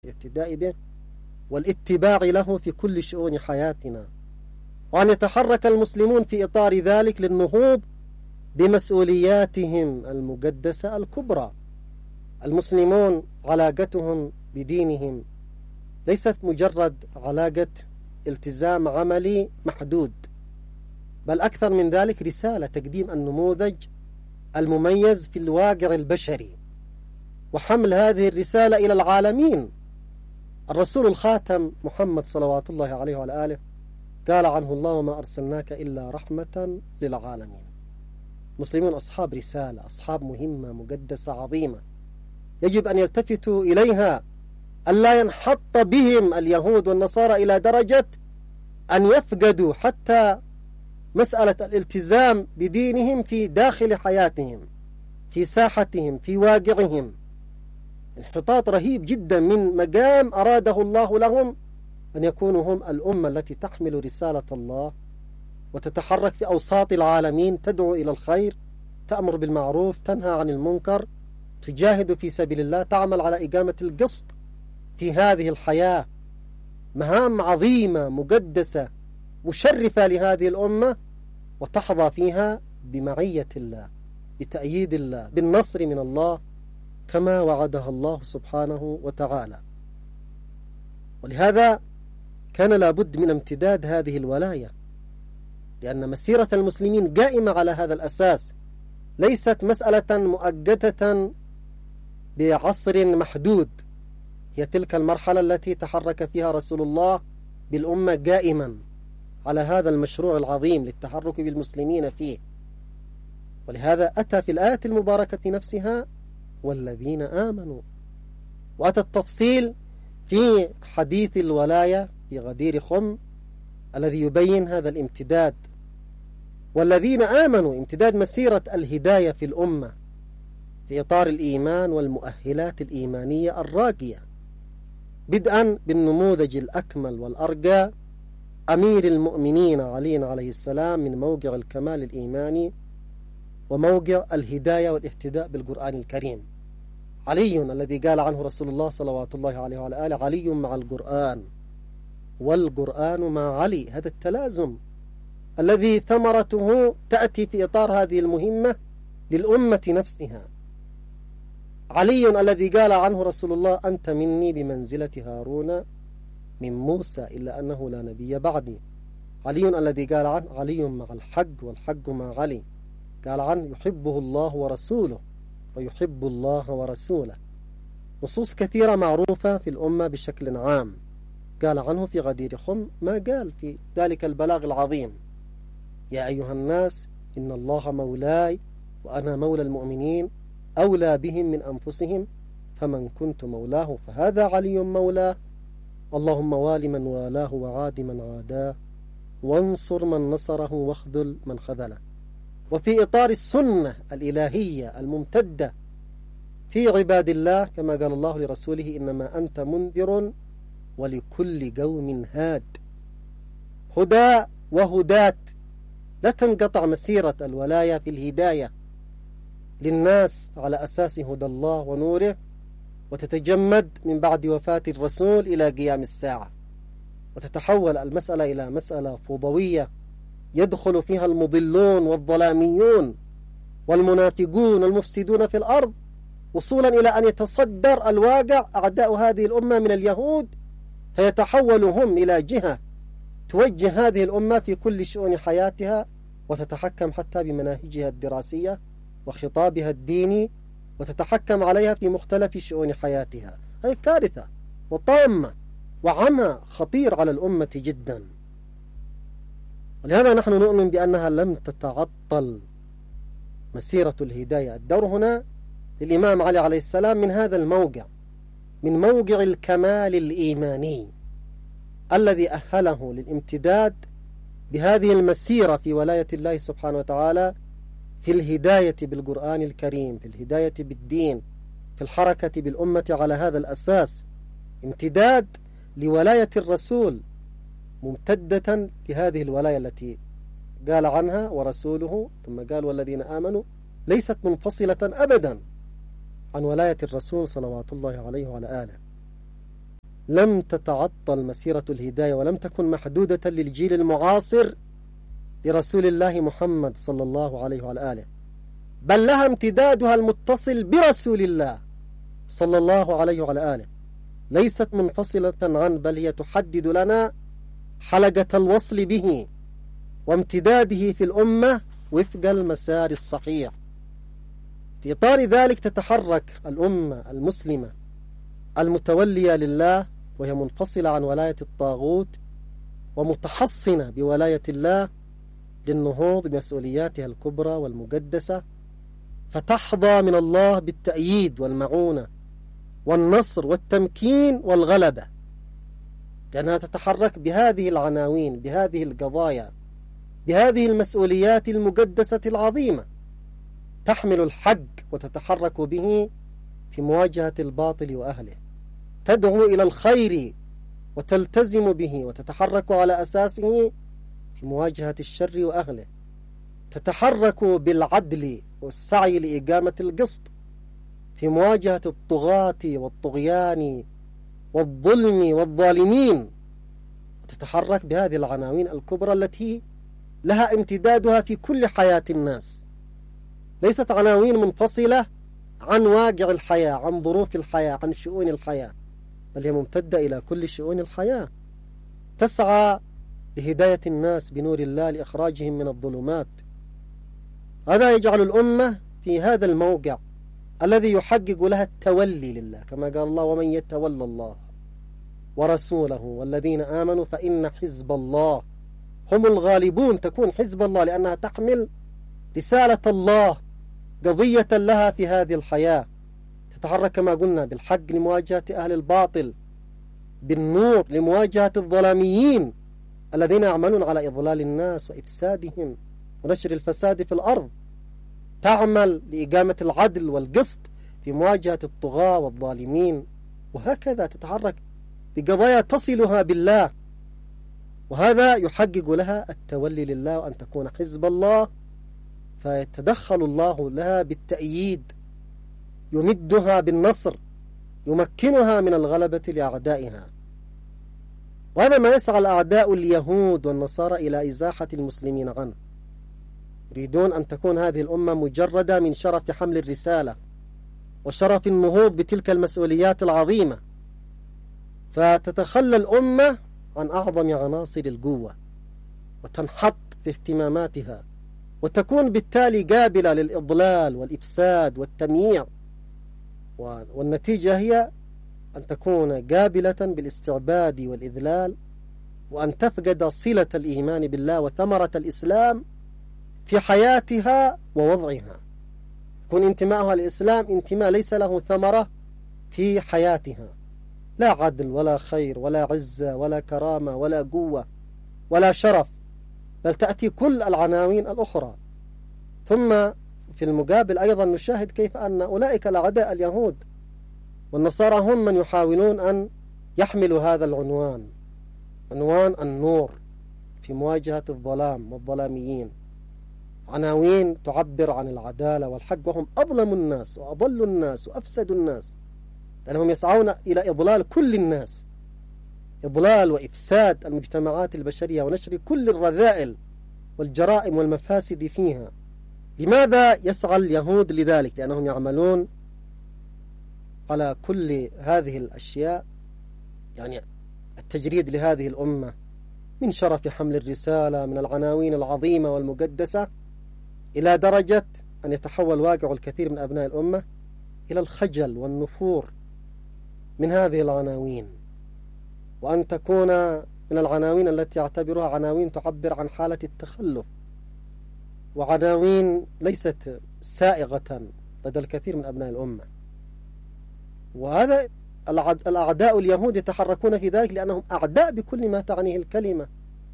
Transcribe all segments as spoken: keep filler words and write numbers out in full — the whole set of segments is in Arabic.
الاقتداء به والاتباع له في كل شؤون حياتنا، وأن يتحرك المسلمون في إطار ذلك للنهوض بمسؤولياتهم المقدسة الكبرى. المسلمون علاقتهم بدينهم ليست مجرد علاقة التزام عملي محدود، بل أكثر من ذلك رسالة تقديم النموذج المميز في الواقع البشري وحمل هذه الرسالة إلى العالمين. الرسول الخاتم محمد صلوات الله عليه وعلى آله قال عنه الله: وما أرسلناك إلا رحمة للعالمين. مسلمون أصحاب رسالة، أصحاب مهمة مقدسة عظيمة يجب أن يلتفتوا إليها، ألا ينحط بهم اليهود والنصارى إلى درجة أن يفقدوا حتى مسألة الالتزام بدينهم في داخل حياتهم، في ساحتهم، في واقعهم. انحطاط رهيب جدا من مقام أراده الله لهم أن يكونوا هم الأمة التي تحمل رسالة الله وتتحرك في أوساط العالمين، تدعو إلى الخير، تأمر بالمعروف، تنهى عن المنكر، تجاهد في سبيل الله، تعمل على إقامة القسط في هذه الحياة. مهام عظيمة مقدسة مشرفة لهذه الأمة، وتحظى فيها بمعية الله، بتأييد الله، بالنصر من الله كما وعدها الله سبحانه وتعالى. ولهذا كان لابد من امتداد هذه الولاية، لأن مسيرة المسلمين قائمة على هذا الأساس، ليست مسألة مؤقتة بعصر محدود. هي تلك المرحلة التي تحرك فيها رسول الله بالأمة قائما على هذا المشروع العظيم للتحرك بالمسلمين فيه. ولهذا أتى في الآية المباركة نفسها: والذين آمنوا، وأتى التفصيل في حديث الولاية في غدير خم الذي يبين هذا الامتداد. والذين آمنوا امتداد مسيرة الهداية في الأمة في إطار الإيمان والمؤهلات الإيمانية الراقية، بدءا بالنموذج الأكمل والأرقى أمير المؤمنين علي عليه السلام من موقع الكمال الإيماني وموقع الهداية والاهتداء بالقرآن الكريم. علي الذي قال عنه رسول الله صلوات الله عليه وعلى آله: علي مع القرآن والقرآن مع علي. هذا التلازم الذي ثمرته تأتي في إطار هذه المهمة للأمة نفسها. علي الذي قال عنه رسول الله: أنت مني بمنزلة هارون من موسى إلا أنه لا نبي بعدي. علي الذي قال عنه: علي مع الحق والحق مع علي. قال عنه: يحبه الله ورسوله ويحب الله ورسوله. نصوص كثيرة معروفة في الأمة بشكل عام قال عنه في غدير خم ما قال في ذلك البلاغ العظيم: يا أيها الناس إن الله مولاي وأنا مولى المؤمنين أولى بهم من أنفسهم فمن كنت مولاه فهذا علي مولاه اللهم وال من والاه وعاد من عاداه وانصر من نصره واخذل من خذله. وفي إطار السنة الإلهية الممتدة في عباد الله كما قال الله لرسوله: إنما أنت منذر ولكل قوم هاد. هدى وهدات، لا تنقطع مسيرة الولاية في الهداية للناس على أساس هدى الله ونوره، وتتجمد من بعد وفاة الرسول إلى قيام الساعة، وتتحول المسألة إلى مسألة فوضوية يدخل فيها المضلون والظلاميون والمنافقون والمفسدون في الأرض، وصولا إلى أن يتصدر الواقع أعداء هذه الأمة من اليهود، فيتحولوا هم إلى جهة توجه هذه الأمة في كل شؤون حياتها، وتتحكم حتى بمناهجها الدراسية وخطابها الديني، وتتحكم عليها في مختلف شؤون حياتها. هذه كارثة وطامة وعمى خطير على الأمة جدا. ولهذا نحن نؤمن بأنها لم تتعطل مسيرة الهداية. الدور هنا للإمام علي عليه السلام من هذا الموقع، من موقع الكمال الإيماني الذي أهله للامتداد بهذه المسيرة في ولاية الله سبحانه وتعالى، في الهداية بالقرآن الكريم، في الهداية بالدين، في الحركة بالأمة على هذا الأساس، امتداد لولاية الرسول ممتدة لهذه الولاية التي قال عنها ورسوله، ثم قال والذين آمنوا، ليست منفصلة أبدا عن ولاية الرسول صلوات الله عليه وعلى آله. لم تتعطل مسيرة الهداية ولم تكن محدودة للجيل المعاصر لرسول الله محمد صلى الله عليه وعلى آله، بل لها امتدادها المتصل برسول الله صلى الله عليه وعلى آله، ليست منفصلة عنه، بل هي تحدد لنا حلقة الوصل به وامتداده في الأمة وفق المسار الصحيح. في إطار ذلك تتحرك الأمة المسلمة المتولية لله، وهي منفصلة عن ولاية الطاغوت ومتحصنة بولاية الله، للنهوض بمسؤولياتها الكبرى والمقدسة، فتحظى من الله بالتأييد والمعونة والنصر والتمكين والغلبة، لأنها تتحرك بهذه العناوين، بهذه القضايا، بهذه المسؤوليات المقدسة العظيمة، تحمل الحق وتتحرك به في مواجهة الباطل وأهله، تدعو إلى الخير وتلتزم به وتتحرك على أساسه في مواجهة الشر وأهله، تتحرك بالعدل والسعي لإقامة القسط في مواجهة الطغاة والطغيان والظلم والظالمين، وتتحرك بهذه العناوين الكبرى التي لها امتدادها في كل حياة الناس، ليست عناوين منفصلة عن واقع الحياة، عن ظروف الحياة، عن شؤون الحياة، بل هي ممتدة إلى كل شؤون الحياة، تسعى لهداية الناس بنور الله لإخراجهم من الظلمات. هذا يجعل الأمة في هذا الموقع الذي يحقق لها التولي لله، كما قال الله: ومن يتولى الله ورسوله والذين آمنوا فإن حزب الله هم الغالبون. تكون حزب الله لأنها تحمل رسالة الله، قضية لها في هذه الحياة، تتحرك كما قلنا بالحق لمواجهة أهل الباطل، بالنور لمواجهة الظلاميين الذين يعملون على إضلال الناس وإفسادهم ونشر الفساد في الأرض، تعمل لإقامة العدل والقسط في مواجهة الطغاة والظالمين، وهكذا تتحرك بقضايا تصلها بالله، وهذا يحقق لها التولي لله وأن تكون حزب الله، فيتدخل الله لها بالتأييد، يمدها بالنصر، يمكنها من الغلبة لأعدائها. وهذا ما يسعى الأعداء اليهود والنصارى إلى إزاحة المسلمين عنه، يريدون أن تكون هذه الأمة مجردة من شرف حمل الرسالة وشرف النهوض بتلك المسؤوليات العظيمة، فتتخلى الأمة عن أعظم عناصر القوة وتنحط في اهتماماتها، وتكون بالتالي قابلة للإضلال والإفساد والتمييع، والنتيجة هي أن تكون قابلة بالاستعباد والإذلال، وأن تفقد صلة الإيمان بالله وثمرة الإسلام في حياتها ووضعها، يكون انتماءها للإسلام انتماء ليس له ثمرة في حياتها، لا عدل ولا خير ولا عزة ولا كرامة ولا قوة ولا شرف، بل تأتي كل العناوين الأخرى. ثم في المقابل أيضا نشاهد كيف أن أولئك الأعداء اليهود والنصارى هم من يحاولون أن يحملوا هذا العنوان، عنوان النور في مواجهة الظلام والظلاميين، عناوين تعبر عن العدالة والحق، وهم أظلم الناس وأضل الناس وأفسد الناس، لأنهم يسعون إلى إضلال كل الناس، إضلال وإفساد المجتمعات البشرية ونشر كل الرذائل والجرائم والمفاسد فيها. لماذا يسعى اليهود لذلك؟ لأنهم يعملون على كل هذه الأشياء، يعني التجريد لهذه الأمة من شرف حمل الرسالة، من العناوين العظيمة والمقدسة، إلى درجة أن يتحول واقع الكثير من أبناء الأمة إلى الخجل والنفور من هذه العناوين، وأن تكون من العناوين التي يعتبرها عناوين تعبر عن حالة التخلف، وعناوين ليست سائغة لدى الكثير من أبناء الأمة. وهذا الأعداء اليهود يتحركون في ذلك لأنهم أعداء بكل ما تعنيه الكلمة،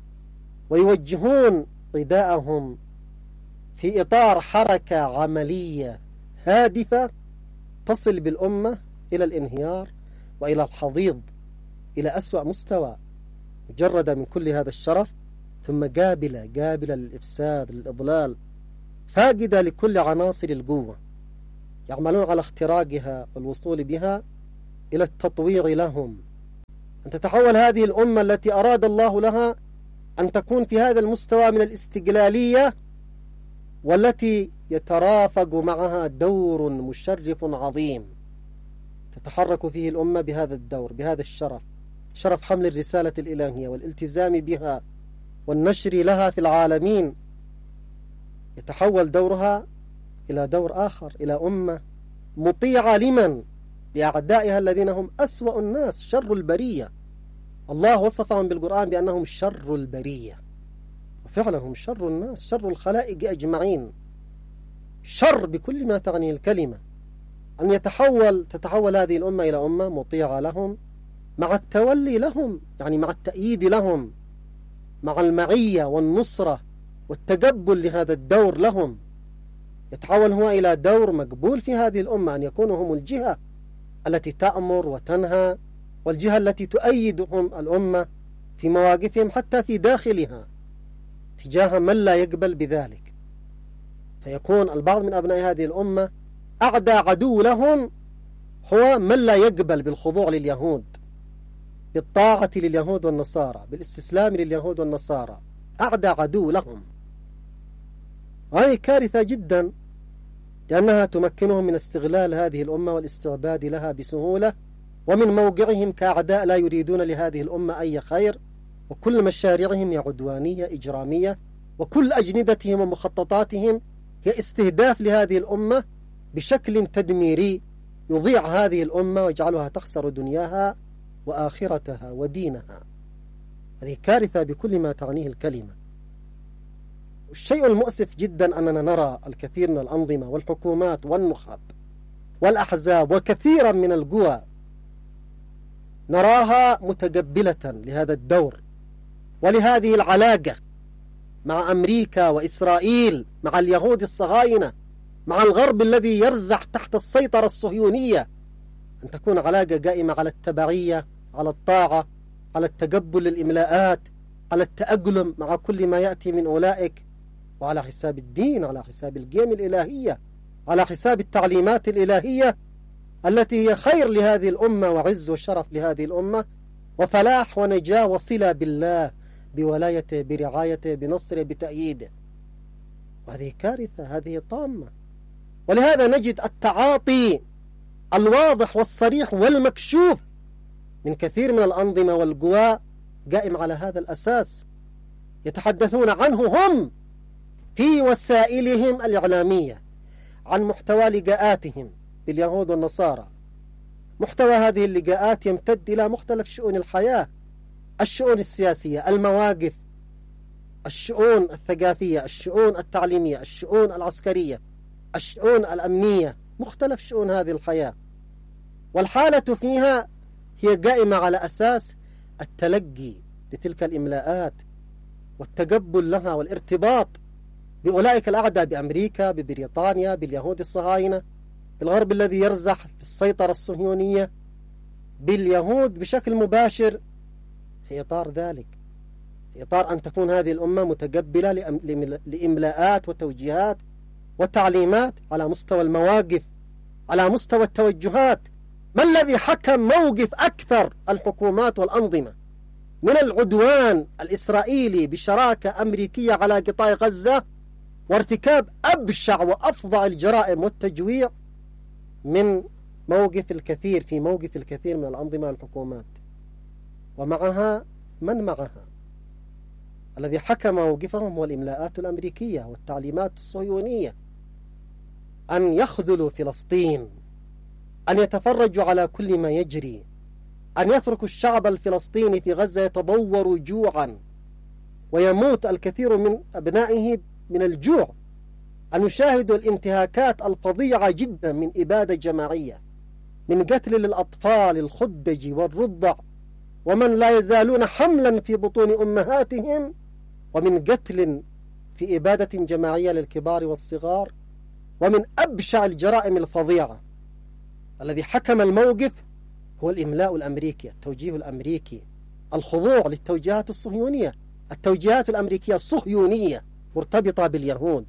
ويوجهون رداءهم في إطار حركة عملية هادفة تصل بالأمة إلى الانهيار وإلى الحضيض إلى أسوأ مستوى، مجردة من كل هذا الشرف، ثم قابلة قابلة للإفساد للإضلال، فاقدة لكل عناصر القوة، يعملون على اختراقها والوصول بها إلى التطويع لهم أن تتحول هذه الأمة التي أراد الله لها أن تكون في هذا المستوى من الاستقلالية، والتي يترافق معها دور مشرف عظيم تتحرك فيه الأمة بهذا الدور، بهذا الشرف، شرف حمل الرسالة الإلهية والالتزام بها والنشر لها في العالمين. يتحول دورها إلى دور آخر، إلى أمة مطيعة لمن؟ لأعدائها الذين هم أسوأ الناس، شر البرية. الله وصفهم بالقرآن بأنهم شر البرية، وفعلا هم شر الناس، شر الخلائق أجمعين، شر بكل ما تعني الكلمة. أن يتحول تتحول هذه الأمة إلى أمة مطيعة لهم، مع التولي لهم، يعني مع التأييد لهم، مع المعية والنصرة والتقبل لهذا الدور لهم. يتحول هو إلى دور مقبول في هذه الأمة، أن يكونوا هم الجهة التي تأمر وتنهى، والجهة التي تؤيدهم الأمة في مواقفهم حتى في داخلها تجاه من لا يقبل بذلك. فيكون البعض من أبناء هذه الأمة أعدى عدو لهم هو من لا يقبل بالخضوع لليهود، بالطاعة لليهود والنصارى، بالاستسلام لليهود والنصارى، أعدى عدو لهم. هذه كارثة جدا، لأنها تمكنهم من استغلال هذه الأمة والاستعباد لها بسهولة، ومن موقعهم كأعداء لا يريدون لهذه الأمة أي خير، وكل مشاريعهم هي عدوانية إجرامية، وكل أجندتهم ومخططاتهم هي استهداف لهذه الأمة بشكل تدميري يضيع هذه الأمة ويجعلها تخسر دنياها وآخرتها ودينها. هذه كارثة بكل ما تعنيه الكلمة. الشيء المؤسف جدا أننا نرى الكثير من الأنظمة والحكومات والنخب والأحزاب وكثيرا من القوى نراها متقبلة لهذا الدور ولهذه العلاقة مع أمريكا وإسرائيل، مع اليهود الصهاينة، مع الغرب الذي يرزح تحت السيطرة الصهيونية، أن تكون علاقة قائمة على التبعية، على الطاعة، على التقبل للإملاءات، على التأقلم مع كل ما يأتي من أولئك، وعلى حساب الدين، على حساب القيم الإلهية، على حساب التعليمات الإلهية التي هي خير لهذه الأمة وعز وشرف لهذه الأمة وفلاح ونجاة وصلة بالله، بولايته، برعايته، بنصره، بتأييده. وهذه كارثة، هذه طامة. ولهذا نجد التعاطي الواضح والصريح والمكشوف من كثير من الأنظمة والقوى قائم على هذا الأساس، يتحدثون عنه هم في وسائلهم الإعلامية عن محتوى لقاءاتهم باليهود والنصارى. محتوى هذه اللقاءات يمتد إلى مختلف شؤون الحياة، الشؤون السياسية، المواقف، الشؤون الثقافية، الشؤون التعليمية، الشؤون العسكرية، الشؤون الأمنية، مختلف شؤون هذه الحياة. والحالة فيها هي قائمة على أساس التلقي لتلك الإملاءات والتقبل لها والارتباط بأولئك الأعداء، بأمريكا، ببريطانيا، باليهود الصهاينة، بالغرب الذي يرزح في السيطرة الصهيونية، باليهود بشكل مباشر. في إطار ذلك، في إطار أن تكون هذه الأمة متقبلة لإملاءات وتوجيهات وتعليمات على مستوى المواقف، على مستوى التوجهات. ما الذي حكم موقف أكثر الحكومات والأنظمة من العدوان الإسرائيلي بشراكة أمريكية على قطاع غزة وارتكاب أبشع وأفظع الجرائم والتجويع من موقف الكثير في موقف الكثير من الأنظمة والحكومات؟ ومعها من معها الذي حكم موقفهم هو الإملاءات الأمريكية والتعليمات الصهيونية أن يخذلوا فلسطين، أن يتفرجوا على كل ما يجري، أن يتركوا الشعب الفلسطيني في غزة يتضور جوعا ويموت الكثير من أبنائه من الجوع، أن يشاهدوا الانتهاكات الفظيعة جدا من إبادة جماعية، من قتل للأطفال الخدج والرضع ومن لا يزالون حملا في بطون أمهاتهم، ومن قتل في إبادة جماعية للكبار والصغار، ومن أبشع الجرائم الفظيعة. الذي حكم الموقف هو الإملاء الأمريكي، التوجيه الأمريكي، الخضوع للتوجيهات الصهيونية. التوجيهات الأمريكية صهيونية مرتبطة باليهود.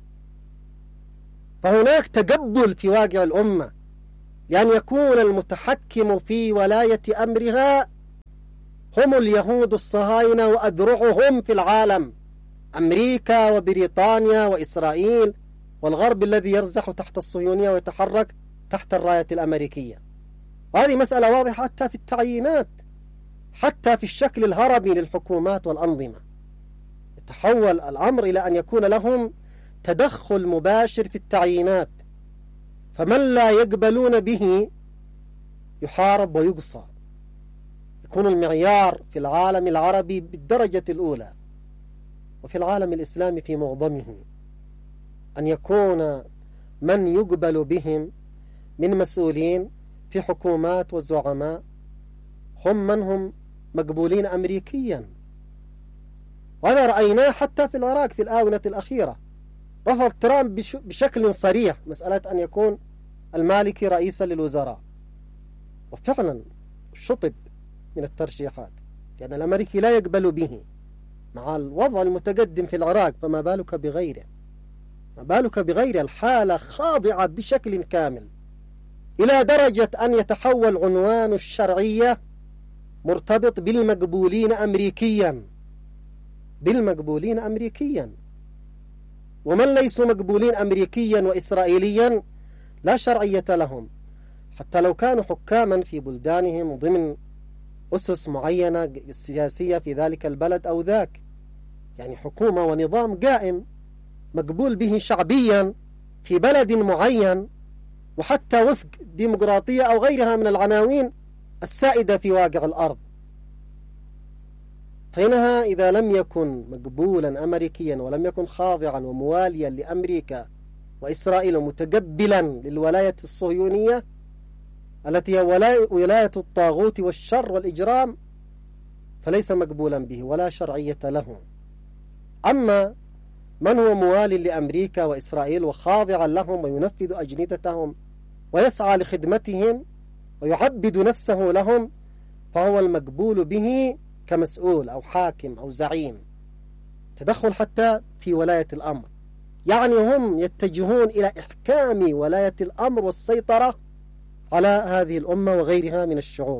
فهناك تقبل في واقع الأمة لأن يكون المتحكم في ولاية أمرها هم اليهود الصهاينة وأذرعهم في العالم، أمريكا وبريطانيا وإسرائيل والغرب الذي يرزح تحت الصهيونية ويتحرك تحت الراية الأمريكية. وهذه مسألة واضحة حتى في التعيينات، حتى في الشكل الهرمي للحكومات والأنظمة. يتحول الأمر إلى أن يكون لهم تدخل مباشر في التعيينات، فمن لا يقبلون به يحارب ويقصى. يكون المعيار في العالم العربي بالدرجة الأولى وفي العالم الإسلامي في معظمه أن يكون من يقبل بهم من مسؤولين في حكومات وزعماء هم من هم مقبولين أمريكيا. وهذا رأيناه حتى في العراق في الآونة الأخيرة. رفض ترامب بشكل صريح مسألة أن يكون المالكي رئيسا للوزراء، وفعلا شطب من الترشيحات لأن الأمريكي لا يقبل به مع الوضع المتقدم في العراق، فما بالك بغيره، ما بالك بغيره. الحالة خاضعة بشكل كامل إلى درجة أن يتحول عنوان الشرعية مرتبط بالمقبولين أمريكيا، بالمقبولين أمريكيا. ومن ليسوا مقبولين أمريكيا وإسرائيليا لا شرعية لهم، حتى لو كانوا حكاما في بلدانهم ضمن أسس معينة سياسية في ذلك البلد أو ذاك، يعني حكومة ونظام قائم مقبول به شعبيا في بلد معين، وحتى وفق ديمقراطية أو غيرها من العناوين السائدة في واقع الأرض. حينها إذا لم يكن مقبولا أمريكيا ولم يكن خاضعا ومواليا لأمريكا وإسرائيل متقبلا للولاية الصهيونية التي هي ولاية الطاغوت والشر والإجرام، فليس مقبولا به ولا شرعية له. أما من هو موالي لأمريكا وإسرائيل وخاضعا لهم وينفذ أجندتهم ويسعى لخدمتهم ويعبد نفسه لهم، فهو المقبول به كمسؤول أو حاكم أو زعيم. تدخل حتى في ولاية الأمر، يعني هم يتجهون إلى إحكام ولاية الأمر والسيطرة على هذه الأمة وغيرها من الشعوب.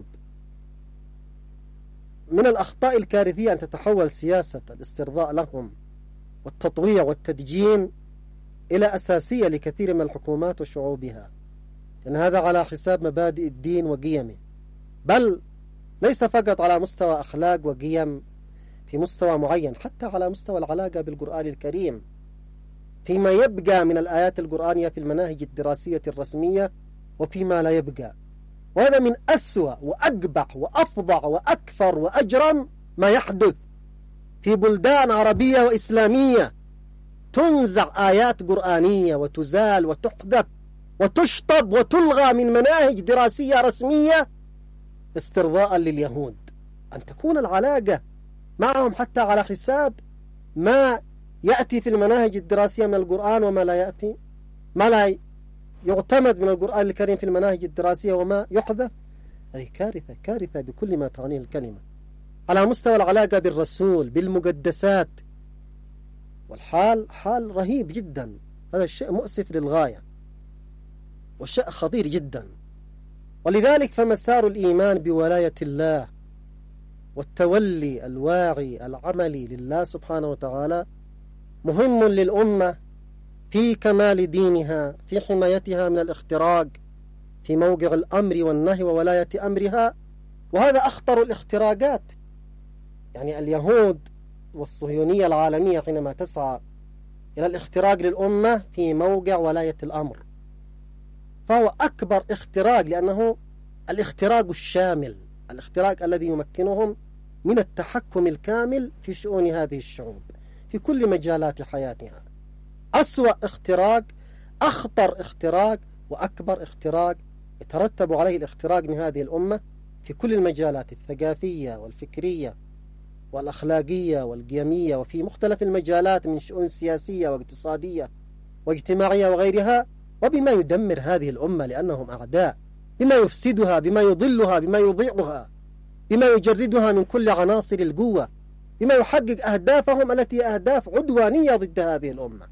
من الأخطاء الكارثية أن تتحول سياسة الاسترضاء لهم والتطويع والتدجين إلى أساسية لكثير من الحكومات وشعوبها، لأن هذا على حساب مبادئ الدين وقيمه، بل ليس فقط على مستوى أخلاق وقيم في مستوى معين، حتى على مستوى العلاقة بالقرآن الكريم فيما يبقى من الآيات القرآنية في المناهج الدراسية الرسمية وفيما لا يبقى. وهذا من أسوأ وأقبح وأفظع وأكثر وأجرم ما يحدث في بلدان عربية وإسلامية. تنزع آيات قرآنية وتزال وتحذف وتشطب وتلغى من مناهج دراسية رسمية استرضاء لليهود، أن تكون العلاقة معهم حتى على حساب ما يأتي في المناهج الدراسية من القرآن وما لا يأتي، ما لا يعتمد من القرآن الكريم في المناهج الدراسية وما يحذف. هذه كارثة، كارثة بكل ما تعنيه الكلمة. على مستوى العلاقة بالرسول بالمقدسات، والحال حال رهيب جدا. هذا الشيء مؤسف للغاية وشيء خطير جدا. ولذلك فمسار الإيمان بولاية الله والتولي الواعي العملي لله سبحانه وتعالى مهم للأمة في كمال دينها، في حمايتها من الاختراق في موقع الأمر والنهي وولاية أمرها. وهذا أخطر الاختراقات. يعني اليهود والصهيونية العالمية حينما تسعى إلى الاختراق للأمة في موقع ولاية الأمر، فهو أكبر اختراق، لأنه الاختراق الشامل، الاختراق الذي يمكنهم من التحكم الكامل في شؤون هذه الشعوب في كل مجالات حياتها. أسوأ اختراق، أخطر اختراق، وأكبر اختراق يترتب عليه الاختراق من هذه الأمة في كل المجالات الثقافية والفكرية والأخلاقية والقيمية، وفي مختلف المجالات من شؤون سياسية واقتصادية واجتماعية وغيرها، وبما يدمر هذه الأمة لأنهم أعداء، بما يفسدها، بما يضلها، بما يضيعها، بما يجردها من كل عناصر القوة، بما يحقق أهدافهم التي أهداف عدوانية ضد هذه الأمة،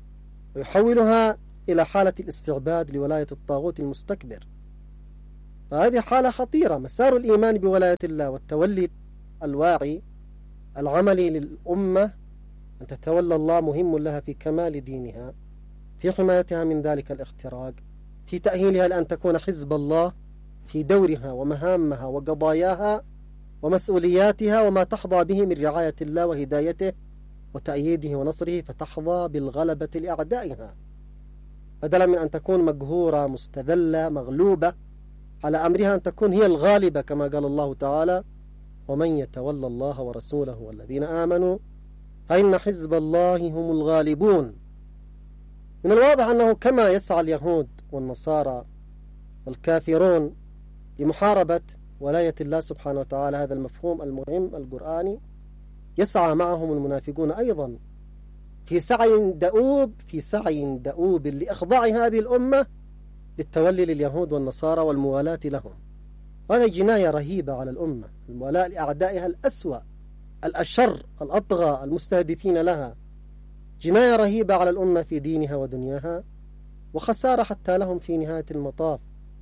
ويحولها إلى حالة الاستعباد لولاية الطاغوت المستكبر فهذه حالة خطيرة. مسار الإيمان بولاية الله والتولي الواعي العملي للأمة أن تتولى الله مهم لها في كمال دينها، في حمايتها من ذلك الاختراق، في تأهيلها لأن تكون حزب الله في دورها ومهامها وقضاياها ومسؤولياتها وما تحظى به من رعاية الله وهدايته وتأييده ونصره، فتحظى بالغلبة لأعدائها، بدلا من أن تكون مقهورة مستذلة مغلوبة على أمرها أن تكون هي الغالبة، كما قال الله تعالى: ومن يتولى الله ورسوله والذين آمنوا فإن حزب الله هم الغالبون. من الواضح أنه كما يسعى اليهود والنصارى والكافرون لمحاربة ولاية الله سبحانه وتعالى، هذا المفهوم المهم القرآني، يسعى معهم المنافقون أيضا في سعي دؤوب في سعي دؤوب لإخضاع هذه الأمة للتولي لليهود والنصارى والموالاة لهم. هذا جناية رهيبة على الأمة، الموالاة لأعدائها الأسوأ الأشر الأطغى المستهدفين لها، جناية رهيبة على الأمة في دينها ودنياها، وخسارة حتى لهم في نهاية المطاف.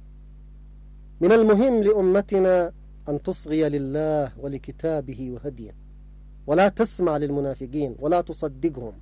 من المهم لأمتنا أن تصغي لله ولكتابه وهديه، ولا تسمع للمنافقين ولا تصدقهم،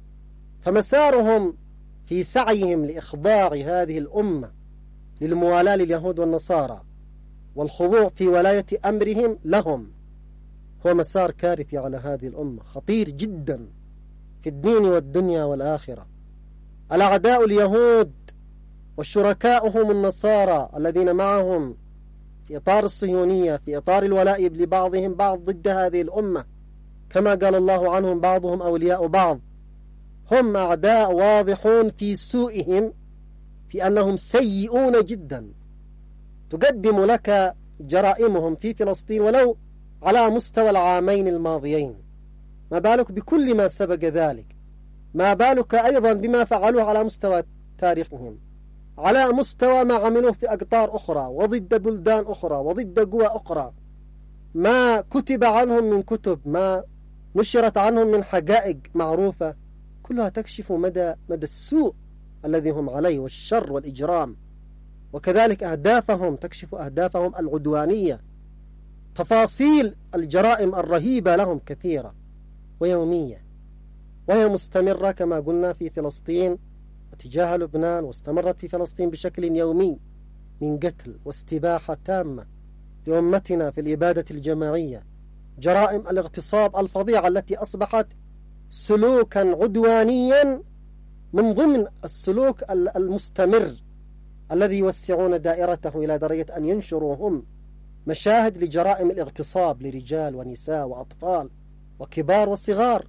فمسارهم في سعيهم لإخضاع هذه الأمة للموالاة لليهود والنصارى والخضوع في ولاية أمرهم لهم هو مسار كارثي على هذه الأمة، خطير جدا في الدين والدنيا والآخرة. الأعداء اليهود وشركاؤهم النصارى الذين معهم في إطار الصهيونية، في إطار الولاء لبعضهم بعض ضد هذه الأمة، كما قال الله عنهم: بعضهم أولياء بعض، هم أعداء واضحون في سوءهم، في أنهم سيئون جدا، تقدم لك جرائمهم في فلسطين ولو على مستوى العامين الماضيين، ما بالك بكل ما سبق ذلك، ما بالك أيضا بما فعلوه على مستوى تاريخهم، على مستوى ما عملوه في أقطار أخرى وضد بلدان أخرى وضد قوى أخرى، ما كتب عنهم من كتب، ما نشرت عنهم من حقائق معروفة، كلها تكشف مدى مدى السوء الذي هم عليه والشر والإجرام، وكذلك أهدافهم، تكشف أهدافهم العدوانية. تفاصيل الجرائم الرهيبة لهم كثيرة ويومية، وهي مستمرة كما قلنا في فلسطين وتجاه لبنان، واستمرت في فلسطين بشكل يومي من قتل واستباحة تامة لأمتنا في الإبادة الجماعية، جرائم الاغتصاب الفظيعة التي أصبحت سلوكا عدوانيا من ضمن السلوك المستمر الذي يوسعون دائرته إلى درجة أن ينشروا هم مشاهد لجرائم الاغتصاب لرجال ونساء وأطفال وكبار وصغار،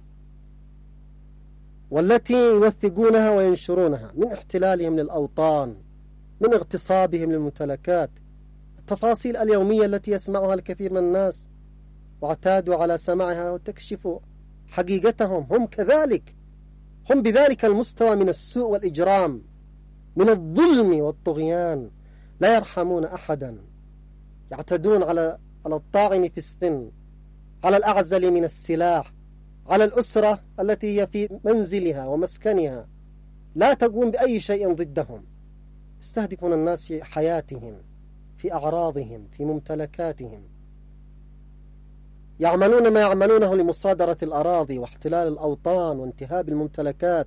والتي يوثقونها وينشرونها من احتلالهم للأوطان، من اغتصابهم للممتلكات. التفاصيل اليومية التي يسمعها الكثير من الناس واعتادوا على سماعها وتكشف حقيقتهم، هم كذلك، هم بذلك المستوى من السوء والإجرام، من الظلم والطغيان، لا يرحمون أحدا، يعتدون على على الطاعن في السن، على الأعزل من السلاح، على الأسرة التي هي في منزلها ومسكنها لا تقوم بأي شيء ضدهم، يستهدفون الناس في حياتهم، في أعراضهم، في ممتلكاتهم، يعملون ما يعملونه لمصادرة الأراضي واحتلال الأوطان وانتهاب الممتلكات.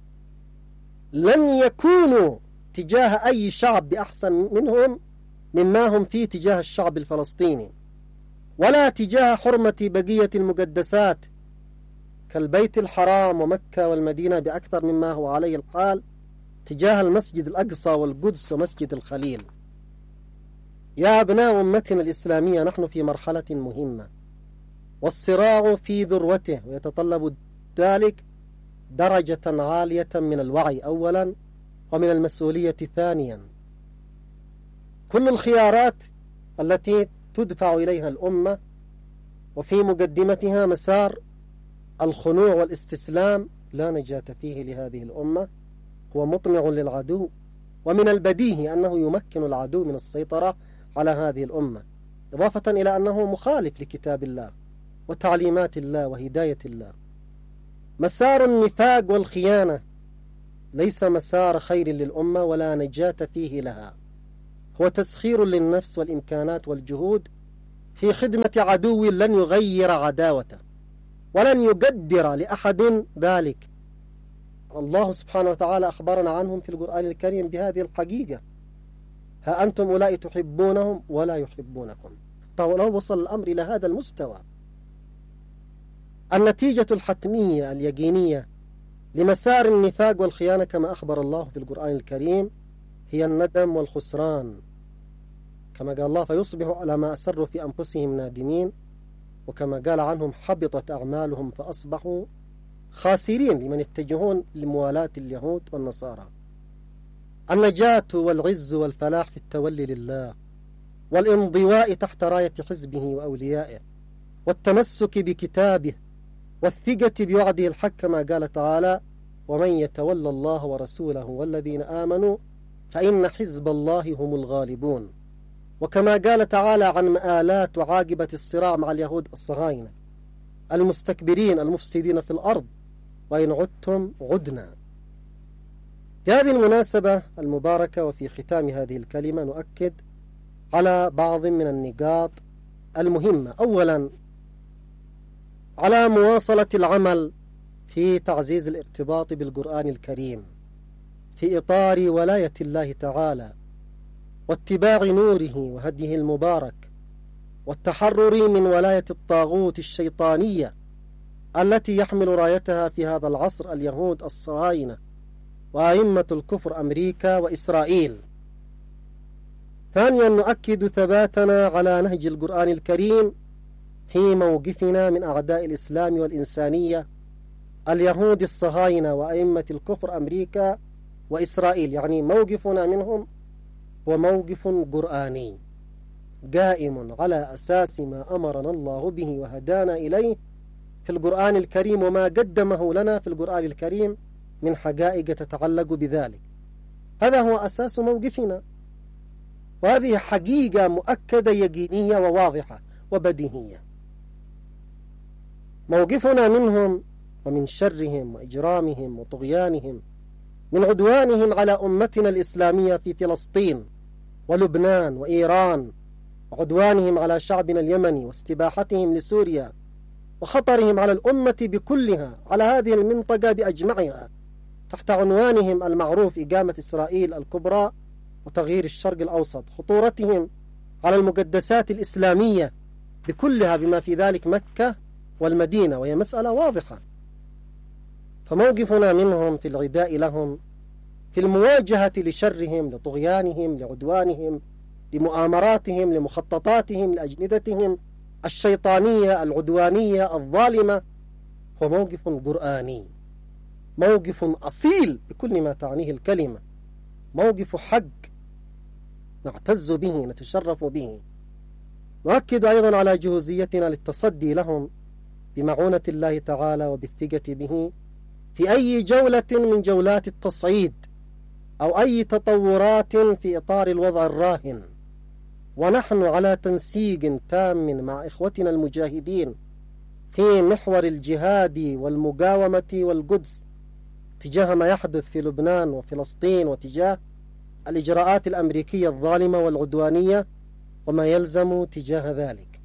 لن يكونوا تجاه أي شعب بأحسن منهم مما هم فيه تجاه الشعب الفلسطيني، ولا تجاه حرمة بقية المقدسات كالبيت الحرام ومكة والمدينة بأكثر مما هو عليه الحال تجاه المسجد الأقصى والقدس ومسجد الخليل. يا أبناء أمتنا الإسلامية، نحن في مرحلة مهمة، والصراع في ذروته، ويتطلب ذلك درجة عالية من الوعي أولا، ومن المسؤولية ثانيا. كل الخيارات التي تدفع إليها الأمة وفي مقدمتها مسار الخنوع والاستسلام لا نجاة فيه لهذه الأمة، هو مطمع للعدو، ومن البديهي أنه يمكن العدو من السيطرة على هذه الأمة، إضافة إلى أنه مخالف لكتاب الله وتعليمات الله وهداية الله. مسار النفاق والخيانة ليس مسار خير للأمة ولا نجاة فيه لها، هو تسخير للنفس والإمكانات والجهود في خدمة عدو لن يغير عداوته ولن يقدر لأحد ذلك. الله سبحانه وتعالى أخبرنا عنهم في القرآن الكريم بهذه الحقيقة: ها أنتم أولئك تحبونهم ولا يحبونكم. طيب لو وصل الأمر إلى هذا المستوى، النتيجة الحتمية اليقينية لمسار النفاق والخيانة كما أخبر الله في القرآن الكريم هي الندم والخسران، كما قال الله: فيصبحوا على ما أسروا في أنفسهم نادمين، وكما قال عنهم: حبطت أعمالهم فأصبحوا خاسرين، لمن يتجهون لموالاة اليهود والنصارى. النجاة والعز والفلاح في التولي لله والانضواء تحت راية حزبه وأوليائه والتمسك بكتابه والثقة بوعده الحق، كما قال تعالى: ومن يتولى الله ورسوله والذين آمنوا فإن حزب الله هم الغالبون. وكما قال تعالى عن مآلات وعاقبة الصراع مع اليهود الصهاينة المستكبرين المفسدين في الأرض: وإن عدتم عدنا. في هذه المناسبة المباركة وفي ختام هذه الكلمة نؤكد على بعض من النقاط المهمة. أولا، على مواصلة العمل في تعزيز الارتباط بالقرآن الكريم في إطار ولاية الله تعالى واتباع نوره وهديه المبارك، والتحرر من ولاية الطاغوت الشيطانية التي يحمل رايتها في هذا العصر اليهود الصهاينة وأئمة الكفر أمريكا وإسرائيل. ثانيا، نؤكد ثباتنا على نهج القرآن الكريم في موقفنا من أعداء الإسلام والإنسانية اليهود الصهاينة وأئمة الكفر أمريكا وإسرائيل، يعني موقفنا منهم هو موقف قرآني قائم على أساس ما أمرنا الله به وهدانا إليه في القرآن الكريم وما قدمه لنا في القرآن الكريم من حقائق تتعلق بذلك. هذا هو أساس موقفنا، وهذه حقيقة مؤكدة يقينية وواضحة وبديهية. موقفنا منهم ومن شرهم وإجرامهم وطغيانهم، من عدوانهم على أمتنا الإسلامية في فلسطين ولبنان وإيران، وعدوانهم على شعبنا اليمني واستباحتهم لسوريا، وخطرهم على الأمة بكلها، على هذه المنطقة بأجمعها، تحت عنوانهم المعروف: إقامة إسرائيل الكبرى وتغيير الشرق الأوسط، خطورتهم على المقدسات الإسلامية بكلها بما في ذلك مكة والمدينة، وهي مسألة واضحة. فموقفنا منهم في العداء لهم، في المواجهة لشرهم، لطغيانهم، لعدوانهم، لمؤامراتهم، لمخططاتهم، لأجندتهم الشيطانية العدوانية الظالمة، هو موقف قرآني، موقف أصيل بكل ما تعنيه الكلمة، موقف حق نعتز به نتشرف به. نؤكد أيضا على جهوزيتنا للتصدي لهم بمعونة الله تعالى وبالثقة به في أي جولة من جولات التصعيد أو أي تطورات في إطار الوضع الراهن، ونحن على تنسيق تام مع إخوتنا المجاهدين في محور الجهاد والمقاومة والقدس تجاه ما يحدث في لبنان وفلسطين، وتجاه الإجراءات الأمريكية الظالمة والعدوانية وما يلزم تجاه ذلك.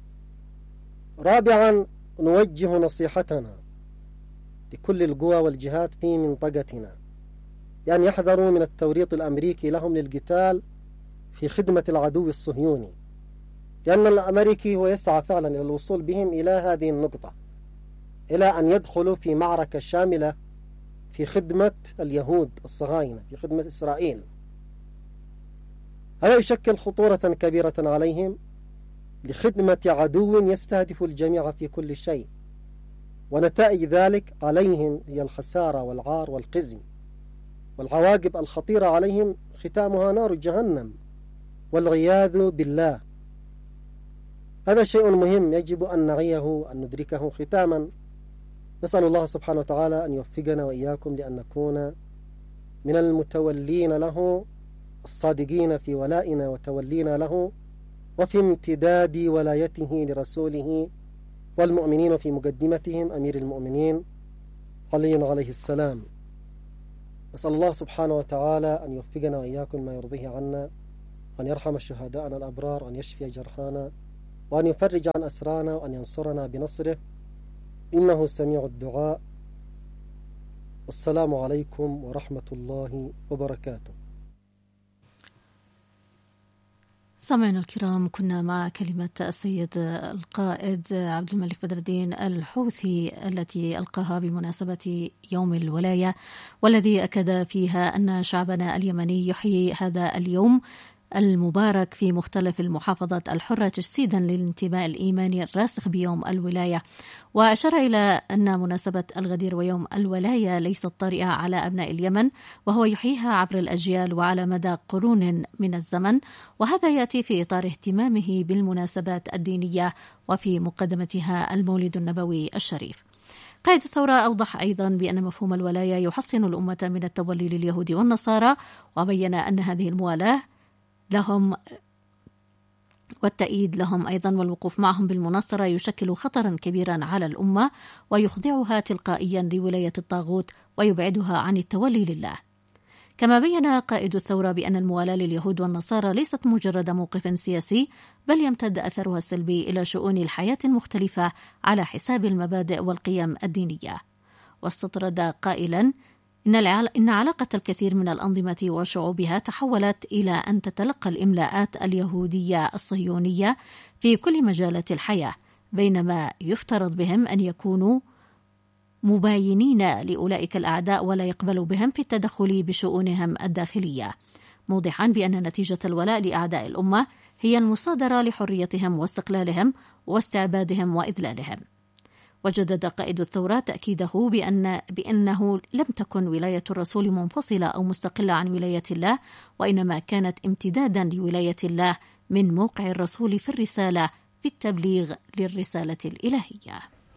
رابعا، نوجه نصيحتنا لكل القوى والجهات في منطقتنا بأن يحذروا من التوريط الأمريكي لهم للقتال في خدمة العدو الصهيوني، لأن الأمريكي هو يسعى فعلا إلى الوصول بهم إلى هذه النقطة، إلى أن يدخلوا في معركة شاملة في خدمة اليهود الصهاينة، في خدمة إسرائيل. هذا يشكل خطورة كبيرة عليهم لخدمة عدو يستهدف الجميع في كل شيء، ونتائج ذلك عليهم هي الخسارة والعار والخزي، والعواقب الخطيرة عليهم ختامها نار جهنم والعياذ بالله. هذا شيء مهم يجب أن نعيه وأن ندركه. ختاما، نسأل الله سبحانه وتعالى أن يوفقنا وإياكم لأن نكون من المتولين له الصادقين في ولائنا وتولينا له وفي امتداد ولايته لرسوله والمؤمنين، في مقدمتهم أمير المؤمنين علي عليه السلام. نسأل الله سبحانه وتعالى أن يوفقنا وإياكم ما يرضيه عنا وأن يرحم شهداءنا الأبرار، وأن يشفي جرحانا، وأن يفرج عن أسرانا، وأن ينصرنا بنصره، إنه سميع الدعاء. والسلام عليكم ورحمة الله وبركاته. سامعنا الكرام، كنا مع كلمة السيد القائد عبد الملك بدر الدين الحوثي التي ألقاها بمناسبة يوم الولاية، والذي أكد فيها أن شعبنا اليمني يحيي هذا اليوم المبارك في مختلف المحافظات الحرة تجسيدا للانتماء الإيماني الراسخ بيوم الولاية. وأشار إلى أن مناسبة الغدير ويوم الولاية ليست طارئة على أبناء اليمن، وهو يحييها عبر الأجيال وعلى مدى قرون من الزمن، وهذا يأتي في إطار اهتمامه بالمناسبات الدينية وفي مقدمتها المولد النبوي الشريف. قائد الثورة أوضح أيضا بأن مفهوم الولاية يحصن الأمة من التولي لليهود والنصارى، وبين أن هذه الموالاة لهم والتأييد لهم أيضا والوقوف معهم بالمناصرة يشكل خطرا كبيرا على الأمة، ويخضعها تلقائيا لولاية الطاغوت ويبعدها عن التولي لله. كما بين قائد الثورة بأن الموالاة لليهود والنصارى ليست مجرد موقف سياسي، بل يمتد أثرها السلبي إلى شؤون الحياة المختلفة على حساب المبادئ والقيم الدينية. واستطرد قائلا إن علاقة الكثير من الأنظمة وشعوبها تحولت إلى أن تتلقى الإملاءات اليهودية الصهيونية في كل مجالات الحياة، بينما يفترض بهم أن يكونوا مباينين لأولئك الأعداء ولا يقبلوا بهم في التدخل بشؤونهم الداخلية، موضحا بأن نتيجة الولاء لأعداء الأمة هي المصادرة لحريتهم واستقلالهم واستعبادهم وإذلالهم. وجدد قائد الثورة تأكيده بأن بأنه لم تكن ولاية الرسول منفصلة أو مستقلة عن ولاية الله، وإنما كانت امتدادا لولاية الله من موقع الرسول في الرسالة في التبليغ للرسالة الإلهية.